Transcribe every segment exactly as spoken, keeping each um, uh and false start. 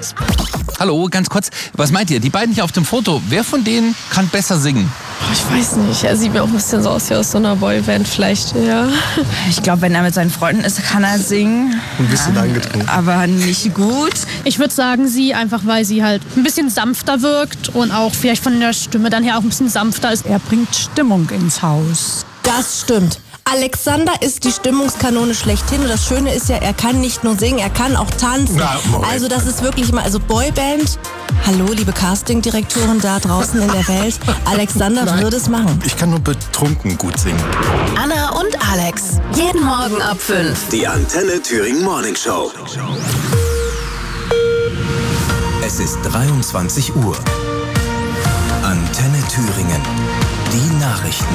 Hallo, ganz kurz. Was meint ihr? Die beiden hier auf dem Foto, wer von denen kann besser singen? Oh, ich weiß nicht. Er sieht mir auch ein bisschen so aus wie aus so einer Boyband vielleicht, ja. Ich glaube, wenn er mit seinen Freunden ist, kann er singen. Ein bisschen angetrunken. Aber nicht gut. Ich würde sagen, sie, einfach weil sie halt ein bisschen sanfter wirkt und auch vielleicht von der Stimme dann her auch ein bisschen sanfter ist. Er bringt Stimmung ins Haus. Das stimmt. Alexander ist die Stimmungskanone schlechthin und das Schöne ist ja, er kann nicht nur singen, er kann auch tanzen. Na, also das ist wirklich mal, also Boyband, hallo liebe Castingdirektoren da draußen in der Welt, Alexander Nein. würde es machen. Ich kann nur betrunken gut singen. Anna und Alex, jeden Morgen ab fünf. Die Antenne Thüringen Morning Show. Es ist dreiundzwanzig Uhr. Antenne Thüringen. Die Nachrichten.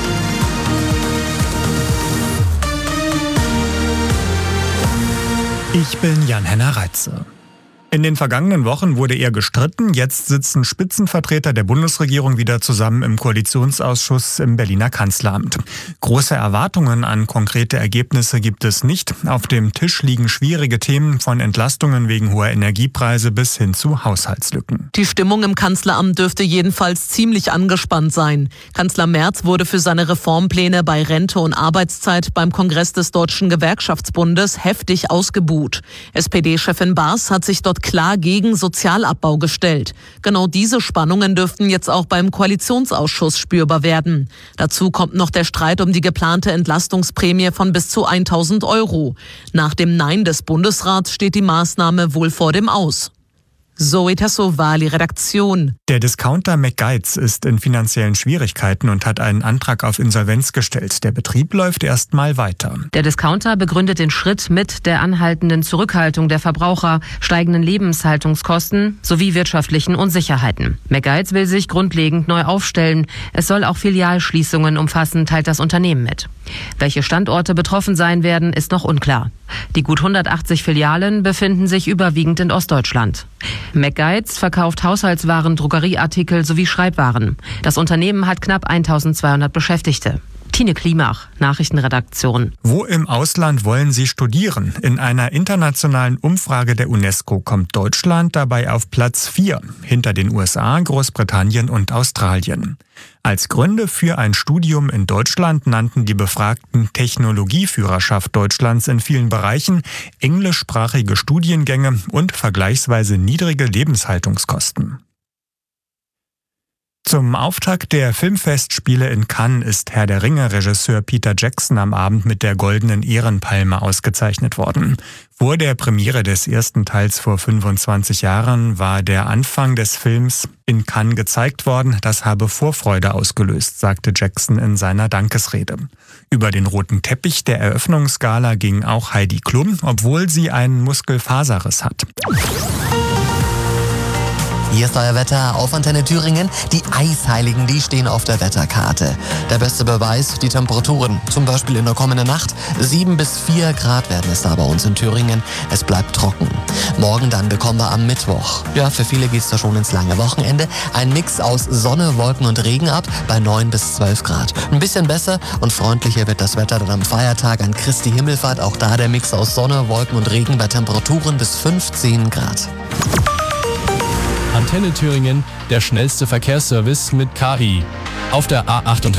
Ich bin Jan-Henner Reitze. In den vergangenen Wochen wurde eher gestritten. Jetzt sitzen Spitzenvertreter der Bundesregierung wieder zusammen im Koalitionsausschuss im Berliner Kanzleramt. Große Erwartungen an konkrete Ergebnisse gibt es nicht. Auf dem Tisch liegen schwierige Themen von Entlastungen wegen hoher Energiepreise bis hin zu Haushaltslücken. Die Stimmung im Kanzleramt dürfte jedenfalls ziemlich angespannt sein. Kanzler Merz wurde für seine Reformpläne bei Rente und Arbeitszeit beim Kongress des Deutschen Gewerkschaftsbundes heftig ausgebuht. S P D-Chefin Baas hat sich dort klar gegen Sozialabbau gestellt. Genau diese Spannungen dürften jetzt auch beim Koalitionsausschuss spürbar werden. Dazu kommt noch der Streit um die geplante Entlastungsprämie von bis zu tausend Euro. Nach dem Nein des Bundesrats steht die Maßnahme wohl vor dem Aus. Zoe Tassovali, Redaktion. Der Discounter McGuides ist in finanziellen Schwierigkeiten und hat einen Antrag auf Insolvenz gestellt. Der Betrieb läuft erst mal weiter. Der Discounter begründet den Schritt mit der anhaltenden Zurückhaltung der Verbraucher, steigenden Lebenshaltungskosten sowie wirtschaftlichen Unsicherheiten. McGuides will sich grundlegend neu aufstellen. Es soll auch Filialschließungen umfassen, teilt das Unternehmen mit. Welche Standorte betroffen sein werden, ist noch unklar. Die gut hundertachtzig Filialen befinden sich überwiegend in Ostdeutschland. McGuides verkauft Haushaltswaren, Drogerieartikel sowie Schreibwaren. Das Unternehmen hat knapp eintausendzweihundert Beschäftigte. Tine Klimach, Nachrichtenredaktion. Wo im Ausland wollen Sie studieren? In einer internationalen Umfrage der UNESCO kommt Deutschland dabei auf Platz vier, hinter den U S A, Großbritannien und Australien. Als Gründe für ein Studium in Deutschland nannten die Befragten Technologieführerschaft Deutschlands in vielen Bereichen, englischsprachige Studiengänge und vergleichsweise niedrige Lebenshaltungskosten. Zum Auftakt der Filmfestspiele in Cannes ist Herr der Ringe-Regisseur Peter Jackson am Abend mit der Goldenen Ehrenpalme ausgezeichnet worden. Vor der Premiere des ersten Teils vor fünfundzwanzig Jahren war der Anfang des Films in Cannes gezeigt worden. Das habe Vorfreude ausgelöst, sagte Jackson in seiner Dankesrede. Über den roten Teppich der Eröffnungsgala ging auch Heidi Klum, obwohl sie einen Muskelfaserriss hat. Hier ist euer Wetter auf Antenne Thüringen. Die Eisheiligen, die stehen auf der Wetterkarte. Der beste Beweis, die Temperaturen. Zum Beispiel in der kommenden Nacht. sieben bis vier Grad werden es da bei uns in Thüringen. Es bleibt trocken. Morgen dann bekommen wir am Mittwoch. Ja, für viele geht's da schon ins lange Wochenende. Ein Mix aus Sonne, Wolken und Regen ab bei neun bis zwölf Grad. Ein bisschen besser und freundlicher wird das Wetter dann am Feiertag an Christi Himmelfahrt. Auch da der Mix aus Sonne, Wolken und Regen bei Temperaturen bis fünfzehn Grad. Antenne Thüringen, der schnellste Verkehrsservice mit K I. Auf der A acht